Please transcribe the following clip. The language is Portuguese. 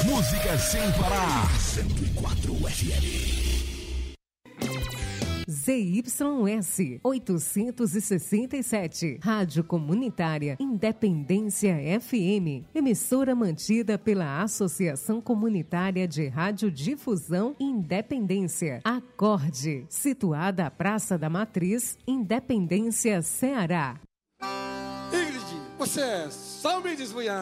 Música sem parar. 104 FM. ZYS 867, Rádio Comunitária Independência FM, emissora mantida pela Associação Comunitária de Radiodifusão Independência, Acorde, situada à Praça da Matriz, Independência, Ceará. Ingrid, você só me desviar.